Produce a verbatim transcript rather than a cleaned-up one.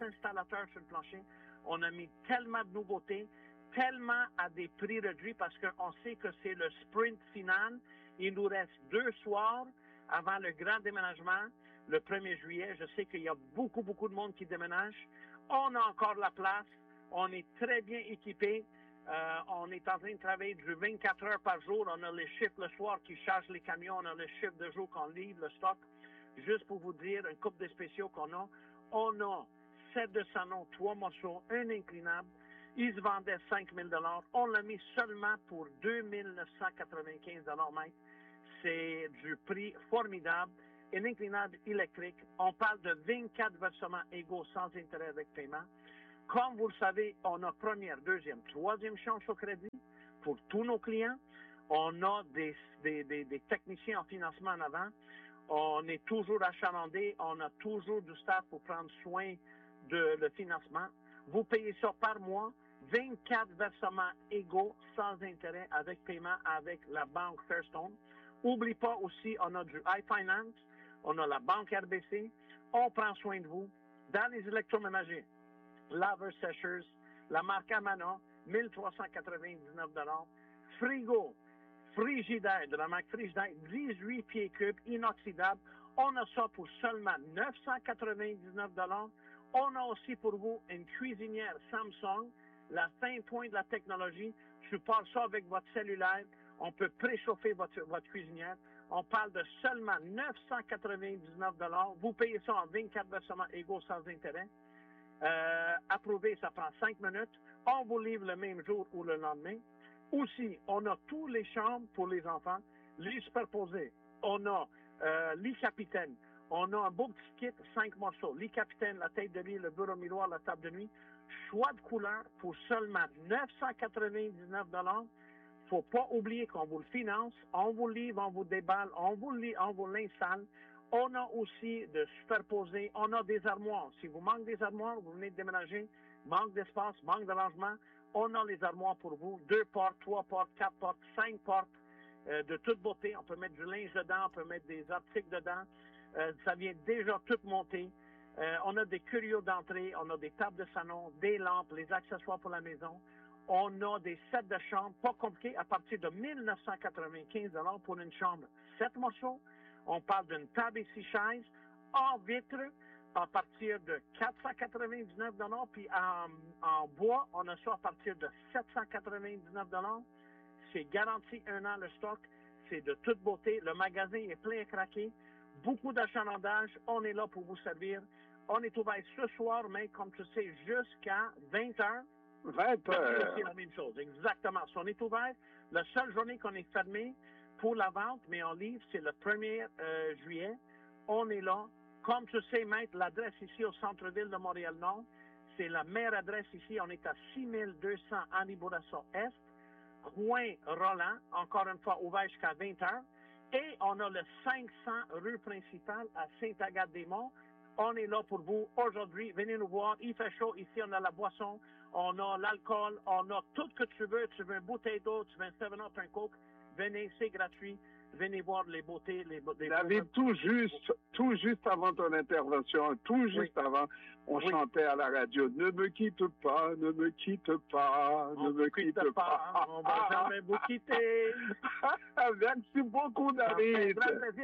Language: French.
installateurs sur le plancher. On a mis tellement de nouveautés, tellement à des prix réduits parce qu'on sait que c'est le sprint final. Il nous reste deux soirs avant le grand déménagement, le premier juillet. Je sais qu'il y a beaucoup, beaucoup de monde qui déménage. On a encore la place. On est très bien équipés. Euh, on est en train de travailler du vingt-quatre heures par jour. On a les chiffres le soir qui chargent les camions. On a le chiffre de jour qu'on livre le stock. Juste pour vous dire, un couple de spéciaux qu'on a. On a sept de salon, trois morceaux, un inclinable. Ils se vendaient cinq mille dollars. On l'a mis seulement pour deux mille neuf cent quatre-vingt-quinze dollars mètre. C'est du prix formidable. Un inclinable électrique. On parle de vingt-quatre versements égaux sans intérêt avec paiement. Comme vous le savez, on a première, deuxième, troisième chance au crédit pour tous nos clients. On a des, des, des, des techniciens en financement en avant. On est toujours achalandé. On a toujours du staff pour prendre soin de le financement. Vous payez ça par mois, vingt-quatre versements égaux sans intérêt avec paiement avec la banque Fairstone. N'oublie pas aussi, on a du iFinance, on a la banque R B C. On prend soin de vous dans les électroménagers. Lavers sécheurs, la marque Amana, mille trois cent quatre-vingt-dix-neuf dollars. Frigo, Frigidaire, de la marque Frigidaire, dix-huit pieds cubes, inoxydable. On a ça pour seulement neuf cent quatre-vingt-dix-neuf dollars. On a aussi pour vous une cuisinière Samsung, la fin point de la technologie. Je parle ça avec votre cellulaire. On peut préchauffer votre, votre cuisinière. On parle de seulement neuf cent quatre-vingt-dix-neuf dollars. Vous payez ça en vingt-quatre versements égaux sans intérêt. Euh, approuvé, ça prend cinq minutes. On vous livre le même jour ou le lendemain. Aussi, on a tous les chambres pour les enfants, lits superposés. On a euh, lit capitaine. On a un beau petit kit, cinq morceaux. Lit capitaine, la tête de lit, le bureau miroir, la table de nuit. Choix de couleur pour seulement neuf cent quatre-vingt-dix-neuf dollars. Faut pas oublier qu'on vous le finance. On vous le livre, on vous déballe, on vous le on vous l'installe. On a aussi de superposer. On a des armoires. Si vous manquez des armoires, vous venez de déménager, manque d'espace, manque de rangement, on a les armoires pour vous. Deux portes, trois portes, quatre portes, cinq portes euh, de toute beauté. On peut mettre du linge dedans, on peut mettre des articles dedans. Euh, ça vient déjà tout monté. Euh, on a des curios d'entrée, on a des tables de salon, des lampes, les accessoires pour la maison. On a des sets de chambre, pas compliqués, à partir de mille neuf cent quatre-vingt-quinze dollars pour une chambre. Sept morceaux. On parle d'une table et six chaises en vitre à partir de quatre cent quatre-vingt-dix-neuf dollars, puis en, en bois, on a ça à partir de sept cent quatre-vingt-dix-neuf dollars. C'est garanti un an le stock. C'est de toute beauté. Le magasin est plein à craquer. Beaucoup d'achalandage. On est là pour vous servir. On est ouvert ce soir, mais comme tu sais, jusqu'à vingt heures. vingt heures. C'est la même chose, exactement. Si on est ouvert, la seule journée qu'on est fermé pour la vente, mais en livre, c'est le premier euh, juillet. On est là. Comme tu sais, maître, l'adresse ici au centre-ville de Montréal-Nord, c'est la meilleure adresse ici. On est à six mille deux cents Henri Bourassa Est, coin Roland, encore une fois ouvert jusqu'à vingt heures. Et on a le cinq cents rue principale à Sainte-Agathe-des-Monts. On est là pour vous aujourd'hui. Venez nous voir. Il fait chaud. Ici, on a la boisson, on a l'alcool, on a tout ce que tu veux. Tu veux un bouteille d'eau, tu veux un seven up, un Coke. Venez, c'est gratuit. Venez voir les beautés, les beautés. David, tout juste, tout juste avant ton intervention, tout juste oui. avant, on oui. chantait à la radio, ne me quitte pas, ne me quitte pas, on ne me quitte, quitte pas. pas. On va jamais vous quitter. Merci beaucoup, David.